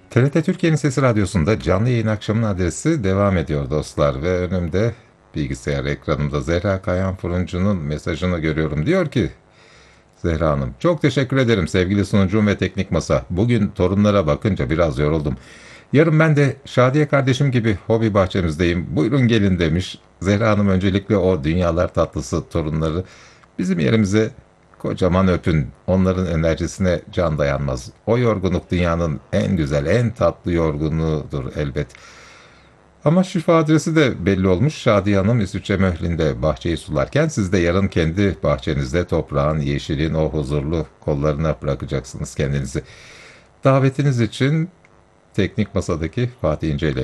TRT Türkiye'nin Sesi Radyosu'nda canlı yayın akşamın adresi devam ediyor dostlar ve önümde bilgisayar ekranımda Zehra Kayan Fırıncı'nın mesajını görüyorum. Diyor ki Zehra Hanım, çok teşekkür ederim sevgili sunucum ve teknik masa. Bugün torunlara bakınca biraz yoruldum. Yarın ben de Şadiye kardeşim gibi hobi bahçemizdeyim. Buyurun gelin demiş. Zehra Hanım öncelikle o dünyalar tatlısı torunları bizim yerimize kocaman öpün. Onların enerjisine can dayanmaz. O yorgunluk dünyanın en güzel, en tatlı yorgunluğudur elbet. Ama şifa adresi de belli olmuş. Şadiye Hanım İsviçre Möhlin'de bahçeyi sularken siz de yarın kendi bahçenizde toprağın, yeşilin o huzurlu kollarına bırakacaksınız kendinizi. Davetiniz için teknik masadaki Fatih İnce ile